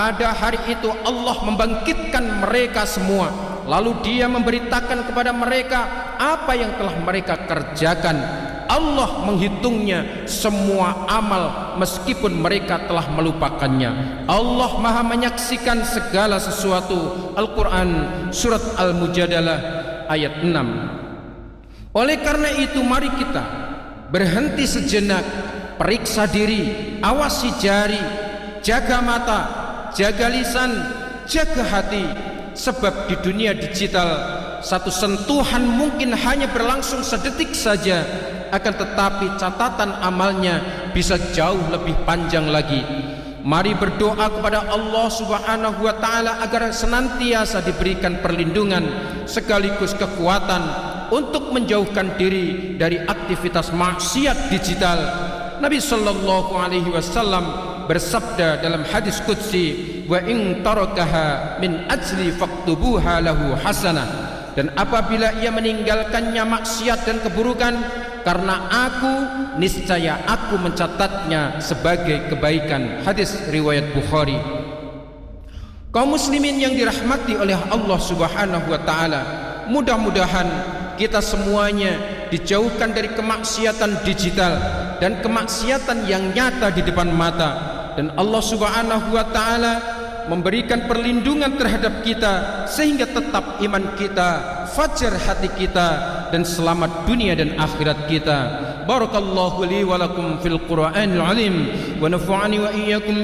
Pada hari itu Allah membangkitkan mereka semua, lalu Dia memberitakan kepada mereka apa yang telah mereka kerjakan. Allah menghitungnya semua amal meskipun mereka telah melupakannya. Allah Maha menyaksikan segala sesuatu. Al-Quran Surat Al-Mujadalah ayat 6. Oleh karena itu mari kita berhenti sejenak, periksa diri, awasi jari, jaga mata, jaga lisan, jaga hati. Sebab di dunia digital satu sentuhan mungkin hanya berlangsung sedetik saja, akan tetapi catatan amalnya bisa jauh lebih panjang lagi. Mari berdoa kepada Allah Subhanahu wa Ta'ala agar senantiasa diberikan perlindungan sekaligus kekuatan untuk menjauhkan diri dari aktivitas maksiat digital. Nabi sallallahu alaihi wasallam bersabda dalam hadis qudsi, wa in tarakaha min ajli faktubuha lahu hasanah. Dan apabila ia meninggalkannya maksiat dan keburukan karena aku, niscaya aku mencatatnya sebagai kebaikan. Hadis riwayat Bukhari. Kaum muslimin yang dirahmati oleh Allah Subhanahu wa Ta'ala, mudah-mudahan kita semuanya dijauhkan dari kemaksiatan digital dan kemaksiatan yang nyata di depan mata, dan Allah Subhanahu wa Ta'ala memberikan perlindungan terhadap kita sehingga tetap iman kita, fajar hati kita, dan selamat dunia dan akhirat kita. Barakallahu li wa lakum fil Qur'anil azim wa nafa'ani wa iyyakum